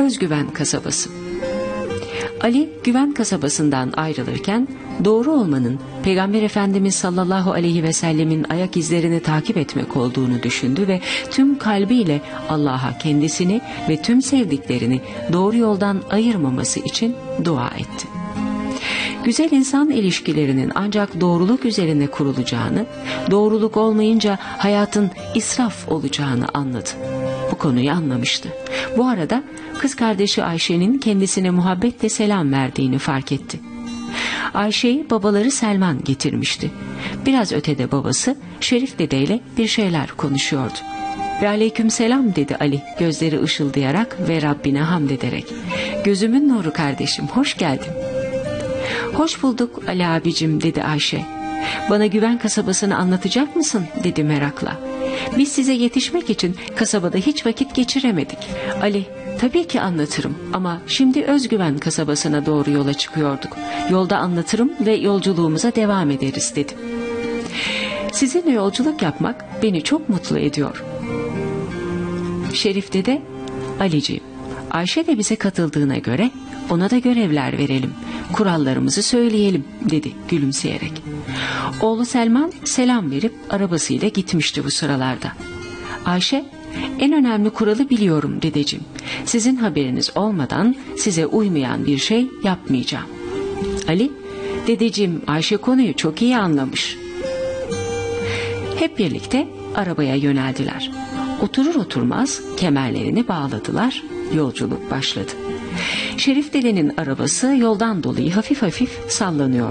Özgüven kasabası. Ali Güven kasabasından ayrılırken doğru olmanın Peygamber Efendimiz sallallahu aleyhi ve sellemin ayak izlerini takip etmek olduğunu düşündü ve tüm kalbiyle Allah'a kendisini ve tüm sevdiklerini doğru yoldan ayırmaması için dua etti. Güzel insan ilişkilerinin ancak doğruluk üzerine kurulacağını, doğruluk olmayınca hayatın israf olacağını anladı. Bu konuyu anlamıştı. Bu arada kız kardeşi Ayşe'nin kendisine muhabbetle selam verdiğini fark etti. Ayşe'yi babaları Selman getirmişti. Biraz ötede babası Şerif dedeyle bir şeyler konuşuyordu. Ve aleykümselam dedi Ali gözleri ışıldayarak ve Rabbine hamd ederek. Gözümün nuru kardeşim, hoş geldin. Hoş bulduk Ali abicim dedi Ayşe. Bana Güven kasabasını anlatacak mısın dedi merakla. Biz size yetişmek için kasabada hiç vakit geçiremedik. Ali, tabii ki anlatırım ama şimdi Özgüven kasabasına doğru yola çıkıyorduk. Yolda anlatırım ve yolculuğumuza devam ederiz dedim. Sizinle yolculuk yapmak beni çok mutlu ediyor. Şerif dede, Aliciğim, Ayşe de bize katıldığına göre ona da görevler verelim, kurallarımızı söyleyelim dedi gülümseyerek. Oğlu Selman selam verip arabasıyla gitmişti bu sıralarda. Ayşe, en önemli kuralı biliyorum dedeciğim. Sizin haberiniz olmadan size uymayan bir şey yapmayacağım. Ali, dedeciğim Ayşe konuyu çok iyi anlamış. Hep birlikte arabaya yöneldiler. Oturur oturmaz kemerlerini bağladılar, yolculuk başladı. Şerif dedenin arabası yoldan dolayı hafif hafif sallanıyor.